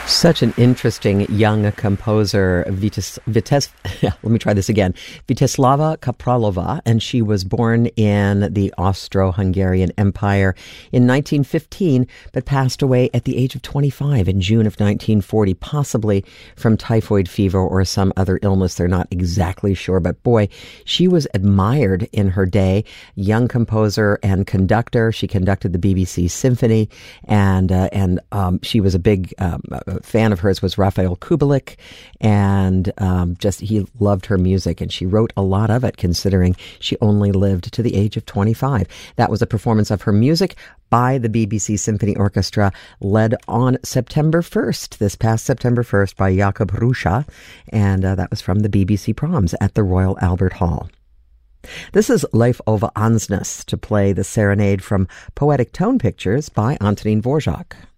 Such an interesting young composer, Viteslava Kapralova, and she was born in the Austro-Hungarian Empire in 1915, but passed away at the age of 25 in June of 1940, possibly from typhoid fever or some other illness. They're not exactly sure, but boy, she was admired in her day. Young composer and conductor. She conducted the BBC Symphony, and she was a big fan of hers was Rafael Kubelik, and he loved her music, and she wrote a lot of it, considering she only lived to the age of 25. That was a performance of her music by the BBC Symphony Orchestra, led on September 1st, this past September 1st, by Jakub Hrusa, and that was from the BBC Proms at the Royal Albert Hall. This is Leif Ove Ansnes to play the serenade from Poetic Tone Pictures by Antonín Dvořák.